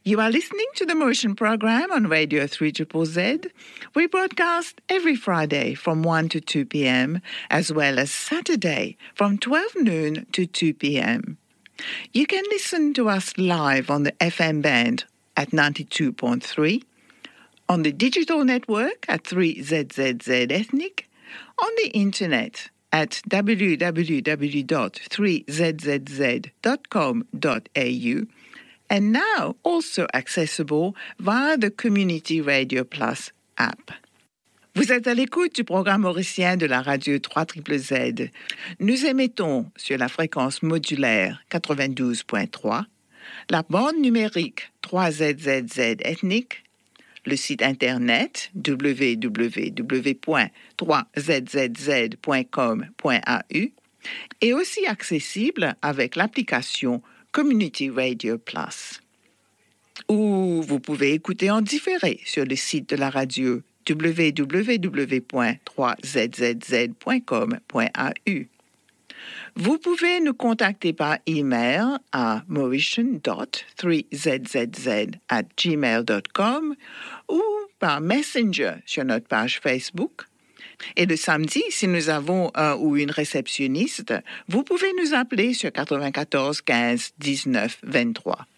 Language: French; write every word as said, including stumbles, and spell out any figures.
You are listening to the Motion program on Radio three Z Z Z. We broadcast every Friday from one to two p.m., as well as Saturday from twelve noon to two p.m. You can listen to us live on the F M band at ninety-two point three, on the digital network at three Z Z Z Ethnic, on the internet at w w w dot three z z z dot com dot a u, and now also accessible via the Community Radio Plus app. Vous êtes à l'écoute du programme mauricien de la radio trois Z Z Z. Nous émettons sur la fréquence modulaire quatre-vingt-douze point trois, la bande numérique trois Z Z Z Ethnique, le site internet w w w point trois z z z point com point a u est aussi accessible avec l'application Community Radio Plus. Ou vous pouvez écouter en différé sur le site de la radio w w w point trois z z z point com point a u. Vous pouvez nous contacter par email à motion dot three z z z at gmail dot com ou par Messenger sur notre page Facebook. Et le samedi, si nous avons un ou une réceptionniste, vous pouvez nous appeler sur quatre-vingt-quatorze quinze dix-neuf vingt-trois.